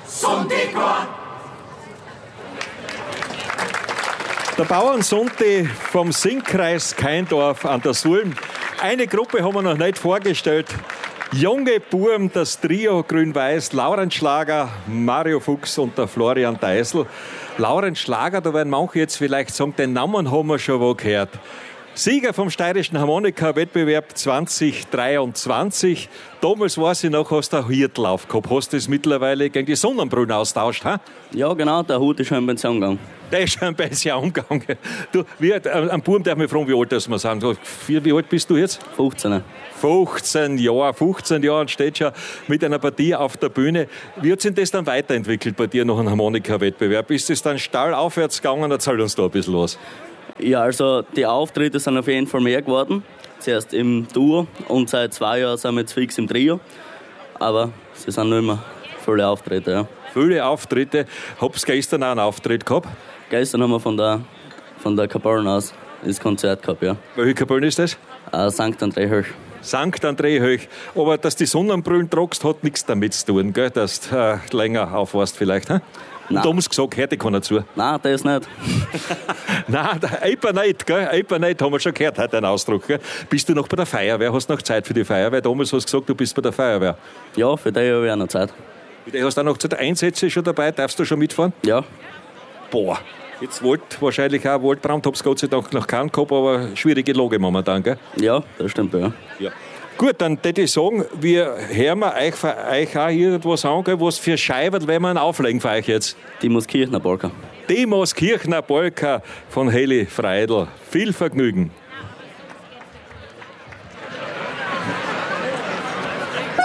Sonntag. Der Bauernsonntag vom Singkreis Keindorf an der Sulm. Eine Gruppe haben wir noch nicht vorgestellt. Junge Buben, das Trio Grün-Weiß, Laurenz Schlager, Mario Fuchs und der Florian Deisel. Laurenz Schlager, da werden manche jetzt vielleicht sagen, den Namen haben wir schon wo gehört. Sieger vom Steirischen Harmonika-Wettbewerb 2023. Damals weiß ich noch, hast du einen Hirtlauf gehabt. Hast du das mittlerweile gegen die Sonnenbrühen austauscht? Ha? Ja, genau, der Hut ist schon in Pension gegangen. Der ist schon in Pension gegangen. Du, ein Buben darf mich fragen, wie alt das wir sind. Wie alt bist du jetzt? 15. 15 Jahre und steht schon mit einer Partie auf der Bühne. Wie hat sich das dann weiterentwickelt bei dir nach einem Harmonika-Wettbewerb? Ist es dann steil aufwärts gegangen? Erzähl uns da ein bisschen was. Ja, also die Auftritte sind auf jeden Fall mehr geworden. Zuerst im Duo und seit 2 Jahren sind wir jetzt fix im Trio. Aber sie sind noch immer viele Auftritte, ja. Viele Auftritte. Hab's gestern auch einen Auftritt gehabt? Gestern haben wir von der Kapellen aus das Konzert gehabt, ja. Welche Kapelle ist das? St. André Höch. St. André Höch. Aber dass die Sonnenbrillen tragst, hat nichts damit zu tun, gell? Dass du länger aufwarst vielleicht. He? Und da muss gesagt, hört keiner zu. Nein, das nicht. Nein, Eiper nicht, gell? Eiper nicht, haben wir schon gehört, heute den Ausdruck. Gell? Bist du noch bei der Feuerwehr? Hast du noch Zeit für die Feuerwehr? Damals hast du gesagt, du bist bei der Feuerwehr. Ja, für die habe ich auch noch Zeit. Für die hast du auch noch Zeit. Einsätze schon dabei? Darfst du schon mitfahren? Ja. Boah, jetzt wahrscheinlich auch Waldbrand, hab's Gott sei Dank noch keinen gehabt, aber schwierige Lage momentan, gell? Ja, das stimmt, ja. Gut, dann würde ich sagen, wir hören euch für euch auch irgendwas an, gell? Was für Scheiben wenn wir auflegen für euch jetzt? Die Mooskirchner Polka. Die Mooskirchner Polka von Heli Freidl. Viel Vergnügen.